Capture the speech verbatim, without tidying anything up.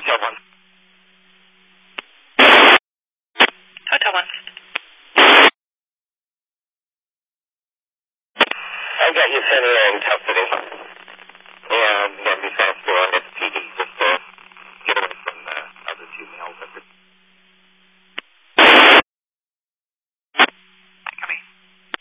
Hotel one. Hotel one. I've got you center on top